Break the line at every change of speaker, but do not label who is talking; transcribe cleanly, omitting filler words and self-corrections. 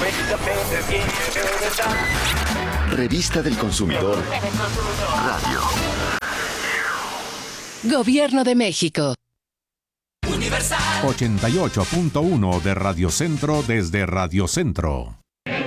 Revista del Consumidor Radio.
Gobierno de México.
88.1 de Radio Centro desde Radio Centro.